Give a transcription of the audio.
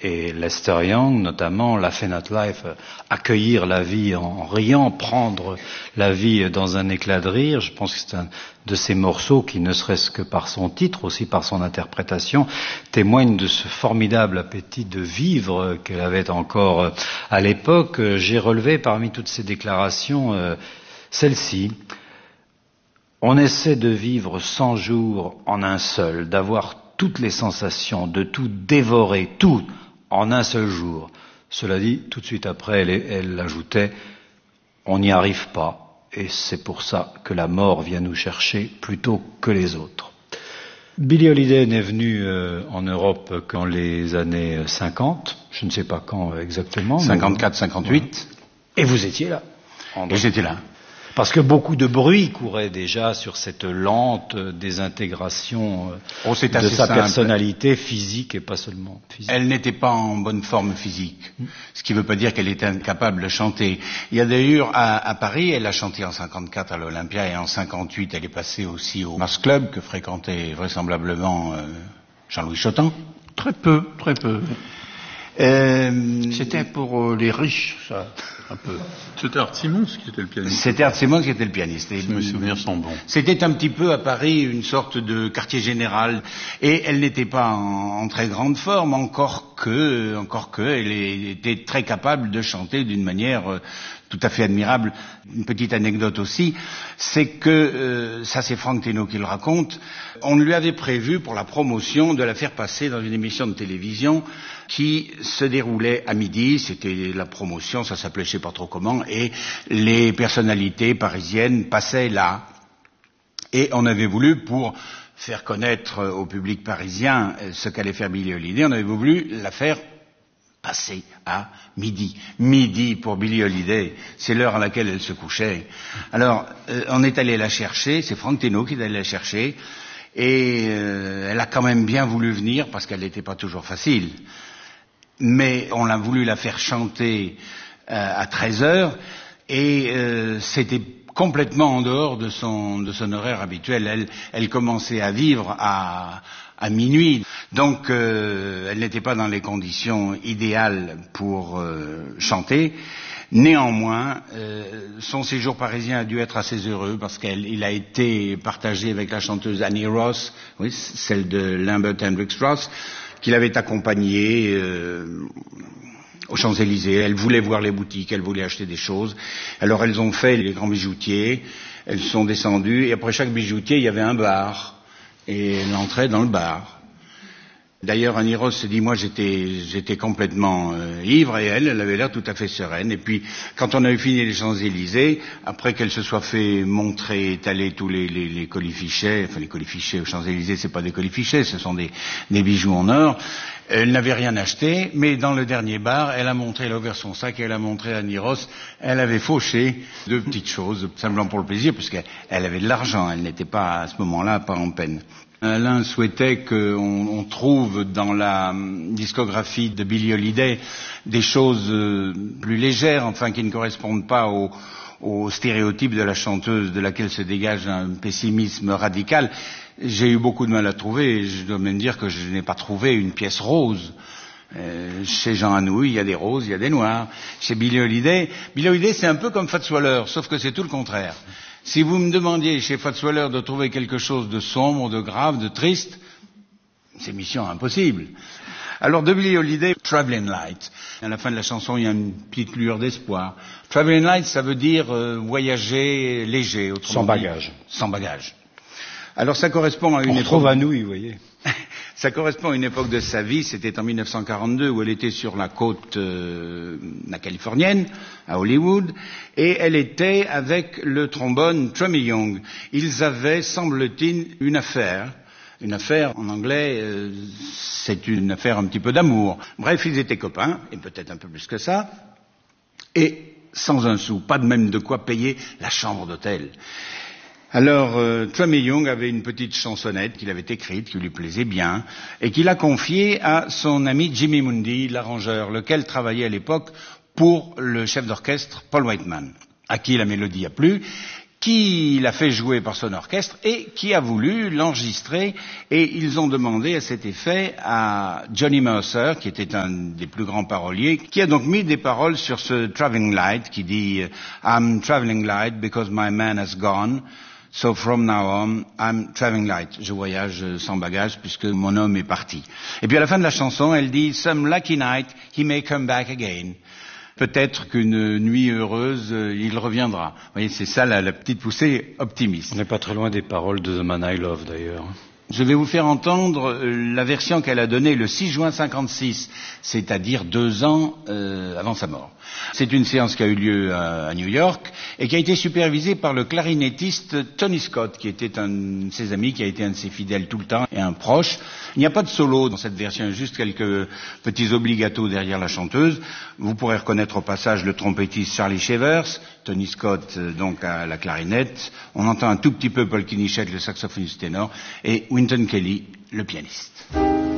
et Lester Young, notamment, Laugh Not Life, accueillir la vie en riant, prendre la vie dans un éclat de rire. Je pense que c'est un de ces morceaux qui, ne serait-ce que par son titre, aussi par son interprétation, témoigne de ce formidable appétit de vivre qu'elle avait encore à l'époque. J'ai relevé parmi toutes ces déclarations celle-ci. On essaie de vivre 100 jours en un seul, d'avoir toutes les sensations, de tout dévorer, tout en un seul jour. Cela dit, tout de suite après, elle ajoutait « On n'y arrive pas, et c'est pour ça que la mort vient nous chercher plutôt que les autres ». Billie Holiday n'est venue en Europe qu'en les années 50, je ne sais pas quand exactement. 54, 58. Et vous étiez là. Et j'étais là. Parce que beaucoup de bruit courait déjà sur cette lente désintégration de sa personnalité physique et pas seulement physique. Elle n'était pas en bonne forme physique, ce qui ne veut pas dire qu'elle était incapable de chanter. Il y a d'ailleurs à Paris, elle a chanté en 54 à l'Olympia et en 58 elle est passée aussi au Mars Club que fréquentait vraisemblablement Jean-Louis Chotan. Très peu, très peu. C'était pour les riches, ça, un peu. C'était Art Simons qui était le pianiste. C'était Art Simons qui était le pianiste. Si mes souvenirs sont bons. C'était un petit peu à Paris une sorte de quartier général. Et elle n'était pas en très grande forme, encore que, elle était très capable de chanter d'une manière tout à fait admirable. Une petite anecdote aussi, c'est que, ça c'est Franck Thénault qui le raconte, on lui avait prévu pour la promotion de la faire passer dans une émission de télévision qui se déroulait à midi, c'était la promotion, ça s'appelait je sais pas trop comment, et les personnalités parisiennes passaient là. Et on avait voulu, pour faire connaître au public parisien ce qu'allait faire Billie Holiday, on avait voulu la faire passer à midi. Midi pour Billie Holiday, c'est l'heure à laquelle elle se couchait. Alors, on est allé la chercher, c'est Franck Thénault qui est allé la chercher, et elle a quand même bien voulu venir, parce qu'elle n'était pas toujours facile. Mais on a voulu la faire chanter à 13h, et c'était complètement en dehors de son horaire habituel. Elle commençait à vivre à minuit, donc elle n'était pas dans les conditions idéales pour chanter. Néanmoins, son séjour parisien a dû être assez heureux parce qu'il a été partagé avec la chanteuse Annie Ross, oui, celle de Lambert Hendricks Ross, qu'il avait accompagnée aux Champs-Élysées. Elle voulait voir les boutiques, elle voulait acheter des choses. Alors elles ont fait les grands bijoutiers, elles sont descendues, et après chaque bijoutier, il y avait un bar. Et elle entrait dans le bar. D'ailleurs, Annie Ross se dit, moi j'étais complètement ivre, et elle avait l'air tout à fait sereine. Et puis, quand on a eu fini les Champs-Élysées, après qu'elle se soit fait montrer, étaler tous les colifichets, enfin les colifichets aux Champs-Élysées, c'est pas des colifichets, ce sont des bijoux en or. Elle n'avait rien acheté, mais dans le dernier bar, elle a ouvert son sac et elle a montré à Annie Ross, elle avait fauché deux petites choses, simplement pour le plaisir, puisqu'elle avait de l'argent, elle n'était pas, à ce moment-là, pas en peine. Alain souhaitait qu'on trouve dans la discographie de Billie Holiday des choses plus légères, enfin qui ne correspondent pas aux stéréotypes de la chanteuse de laquelle se dégage un pessimisme radical. J'ai eu beaucoup de mal à trouver, et je dois même dire que je n'ai pas trouvé une pièce rose. Chez Jean Anouilh, il y a des roses, il y a des noirs. Chez Billie Holiday c'est un peu comme Fats Waller, sauf que c'est tout le contraire. Si vous me demandiez chez Fats Waller de trouver quelque chose de sombre, de grave, de triste, c'est mission impossible. Alors de Billie Holiday, Traveling Light. À la fin de la chanson, il y a une petite lueur d'espoir. Traveling Light, ça veut dire voyager léger, autrement sans bagage. Sans bagage. Alors ça correspond à une époque... On retrouve Anouilh, vous voyez. Ça correspond à une époque de sa vie, c'était en 1942, où elle était sur la côte la californienne, à Hollywood, et elle était avec le trombone Trummy Young. Ils avaient, semble-t-il, une affaire. Une affaire, en anglais, c'est une affaire un petit peu d'amour. Bref, ils étaient copains, et peut-être un peu plus que ça, et sans un sou, pas de même de quoi payer la chambre d'hôtel. Alors, Trummy Young avait une petite chansonnette qu'il avait écrite, qui lui plaisait bien, et qu'il a confiée à son ami Jimmy Mundy, l'arrangeur, lequel travaillait à l'époque pour le chef d'orchestre Paul Whiteman, à qui la mélodie a plu, qui l'a fait jouer par son orchestre et qui a voulu l'enregistrer, et ils ont demandé à cet effet à Johnny Mercer, qui était un des plus grands paroliers, qui a donc mis des paroles sur ce Traveling Light qui dit I'm traveling light because my man has gone. So from now on, I'm traveling light. Je voyage sans bagage puisque mon homme est parti. Et puis à la fin de la chanson, elle dit Some lucky night, he may come back again. Peut-être qu'une nuit heureuse, il reviendra. Vous voyez, c'est ça la petite poussée optimiste. On n'est pas très loin des paroles de The Man I Love, d'ailleurs. Je vais vous faire entendre la version qu'elle a donnée le 6 juin 56, c'est-à-dire 2 ans avant sa mort. C'est une séance qui a eu lieu à New York et qui a été supervisée par le clarinettiste Tony Scott, qui était un de ses amis, qui a été un de ses fidèles tout le temps et un proche. Il n'y a pas de solo dans cette version, il y a juste quelques petits obligatos derrière la chanteuse. Vous pourrez reconnaître au passage le trompettiste Charlie Shavers, Tony Scott donc à la clarinette. On entend un tout petit peu Paul Kinichek, le saxophoniste ténor, et Wynton Kelly, le pianiste.